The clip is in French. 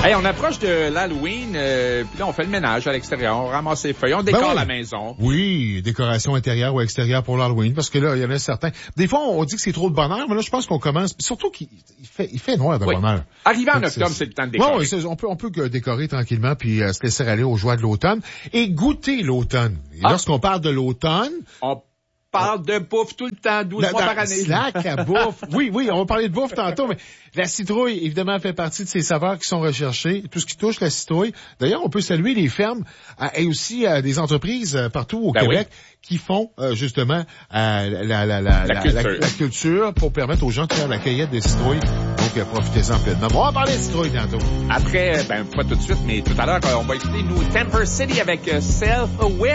Hey, on approche de l'Halloween, puis là, on fait le ménage à l'extérieur, on ramasse les feuilles, on décore la maison. Oui, décoration intérieure ou extérieure pour l'Halloween, parce que là, il y en a certains. Des fois, on dit que c'est trop de bonheur, mais là, je pense qu'on commence, surtout qu'il fait noir de bonheur. Arrivé en octobre, c'est le temps de décorer. Oui, on peut décorer tranquillement puis se laisser aller aux joies de l'automne et goûter l'automne. Et lorsqu'on parle de l'automne, on parle de bouffe tout le temps, 12 mois par année. La bouffe. Oui, on va parler de bouffe tantôt, mais la citrouille, évidemment, fait partie de ces saveurs qui sont recherchées. Tout ce qui touche la citrouille. D'ailleurs, on peut saluer les fermes et aussi des entreprises partout au Québec qui font justement la culture pour permettre aux gens de faire la cueillette des citrouilles. Donc, profitez-en pleinement. On va parler de citrouilles tantôt. Après, pas tout de suite, mais tout à l'heure, on va écouter nous Temper City avec Self-Aware.